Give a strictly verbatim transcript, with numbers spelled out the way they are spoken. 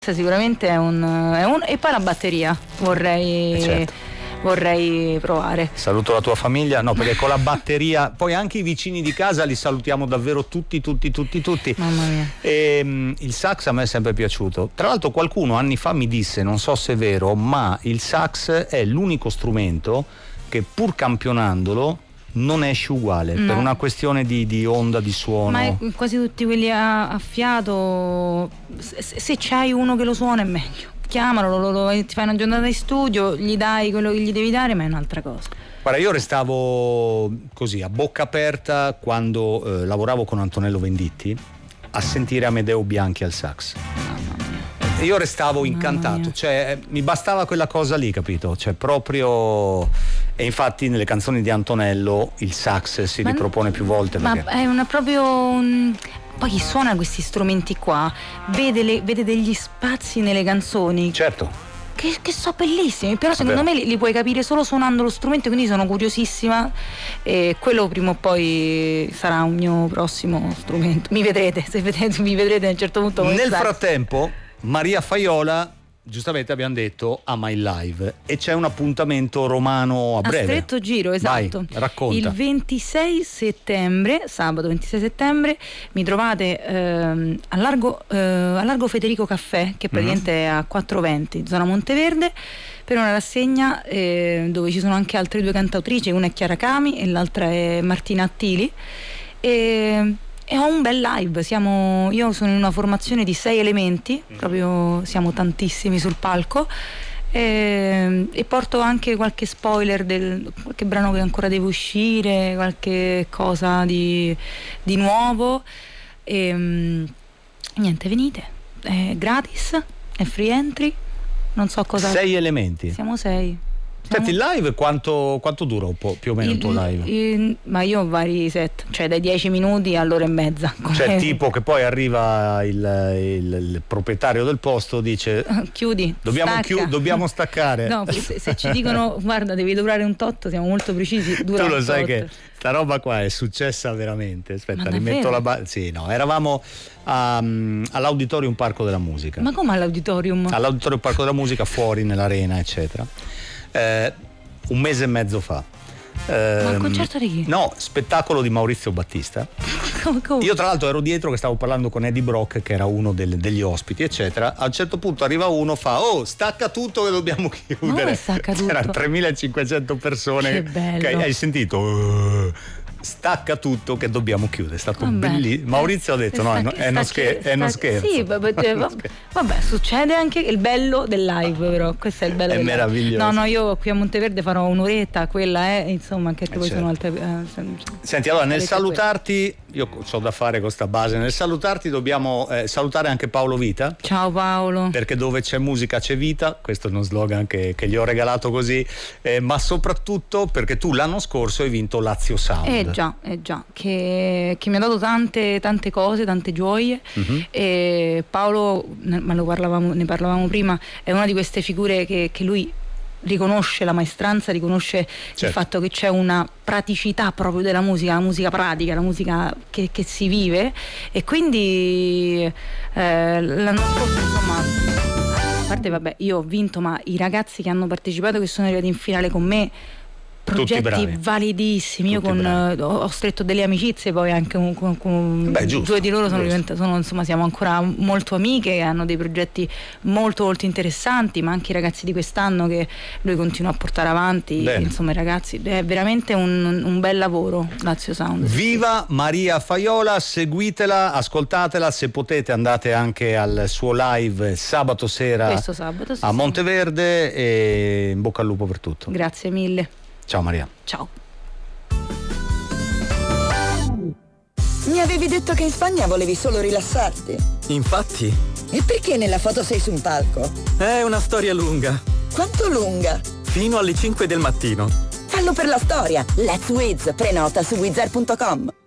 Sicuramente è un, è un e poi la batteria vorrei eh certo. vorrei provare. Saluto la tua famiglia, no, perché con la batteria poi anche i vicini di casa li salutiamo davvero tutti tutti tutti tutti. Mamma mia. E, um, il sax a me è sempre piaciuto. Tra l'altro qualcuno anni fa mi disse, non so se è vero, ma il sax è l'unico strumento che pur campionandolo non esce uguale, no. Per una questione di, di onda, di suono. Ma quasi tutti quelli a, a fiato, se, se c'hai uno che lo suona è meglio. Chiamalo, lo, lo, ti fai una giornata di studio, gli dai quello che gli devi dare, ma è un'altra cosa. Guarda, io restavo così a bocca aperta quando eh, lavoravo con Antonello Venditti a sentire Amedeo Bianchi al sax. Io restavo incantato, cioè mi bastava quella cosa lì, capito? Cioè proprio. E infatti nelle canzoni di Antonello il sax si ma ripropone più volte. Ma perché... è una proprio. Un... Poi chi suona questi strumenti qua vede, le, vede degli spazi nelle canzoni. Certo. Che, che so bellissimi, però secondo me li, li puoi capire solo suonando lo strumento, quindi sono curiosissima e quello prima o poi sarà un mio prossimo strumento. Mi vedrete, se vedete, mi vedrete a un certo punto. Nel frattempo Maria Faiola, giustamente abbiamo detto, ama il live e c'è un appuntamento romano a breve. A stretto giro, esatto. Vai, racconta. Il ventisei settembre, sabato ventisei settembre, mi trovate ehm, a, largo, eh, a Largo Federico Caffè, che praticamente mm-hmm. è a quattrocentoventi, zona Monteverde, per una rassegna eh, dove ci sono anche altre due cantautrici, una è Chiara Cami e l'altra è Martina Attili. E... E ho un bel live, siamo, io sono in una formazione di sei elementi, proprio siamo tantissimi sul palco e, e porto anche qualche spoiler del qualche brano che ancora deve uscire, qualche cosa di, di nuovo e niente, venite, è gratis, è free entry, non so cosa. Sei elementi? Siamo sei. Senti, il live quanto, quanto dura un po' più o meno il, il tuo live? Il, ma io ho vari set, cioè dai dieci minuti all'ora e mezza. Come... Cioè tipo che poi arriva il, il, il proprietario del posto, dice chiudi, dobbiamo, chiu- dobbiamo staccare. No, se, se ci dicono guarda devi durare un tot, siamo molto precisi, dura tu lo un sai tot. Che sta roba qua è successa veramente. Aspetta, ma rimetto la ba- sì, no, eravamo a, um, all'Auditorium Parco della Musica. Ma come all'Auditorium? All'Auditorium Parco della Musica, fuori nell'arena eccetera. Eh, un mese e mezzo fa. Eh, Ma il concerto di chi? No, spettacolo di Maurizio Battista. come, come? Io tra l'altro ero dietro che stavo parlando con Eddie Brock, che era uno del, degli ospiti eccetera. A un certo punto arriva uno, fa oh stacca tutto che dobbiamo chiudere. Ma stacca tutto? C'erano tremilacinquecento persone. Che bello. Che hai sentito? Uh, stacca tutto che dobbiamo chiudere, è stato bellissimo. Maurizio ha detto no, stacchi, è uno scherzo, è uno scherzo. Sì, vabbè, vabbè, succede anche il bello del live, però questo è il bello. È del meraviglioso. No, no, io qui a Monteverde farò un'oretta, quella è, insomma, anche che eh poi certo. sono altre eh, Senti, allora nel salutarti, io ho da fare con sta base, nel salutarti dobbiamo eh, salutare anche Paolo Vita. Ciao Paolo. Perché dove c'è musica c'è vita, questo è uno slogan che, che gli ho regalato così, eh, ma soprattutto perché tu l'anno scorso hai vinto Lazio Sound. Eh già, eh già, che, che mi ha dato tante tante cose, tante gioie. Uh-huh. E Paolo, ma lo parlavamo, ne parlavamo prima, è una di queste figure che, che lui riconosce la maestranza, riconosce certo. il fatto che c'è una praticità proprio della musica, la musica pratica, la musica che, che si vive, e quindi eh, l'anno scorso insomma, a parte vabbè io ho vinto, ma i ragazzi che hanno partecipato, che sono arrivati in finale con me, progetti validissimi. Io con, uh, ho stretto delle amicizie poi anche con, con, con Beh, giusto, due di loro sono, sono insomma siamo ancora molto amiche, hanno dei progetti molto molto interessanti, ma anche i ragazzi di quest'anno che lui continua a portare avanti. Bene. Insomma i ragazzi, è veramente un, un bel lavoro Lazio Sound. Viva Maria Faiola, seguitela, ascoltatela, se potete andate anche al suo live sabato sera questo sabato, sì, a sì. Monteverde, e in bocca al lupo per tutto. Grazie mille. Ciao Maria. Ciao. Mi avevi detto che in Spagna volevi solo rilassarti. Infatti. E perché nella foto sei su un palco? È una storia lunga. Quanto lunga? Fino alle cinque del mattino. Fallo per la storia. Let's Wiz. Prenota su wizard punto com.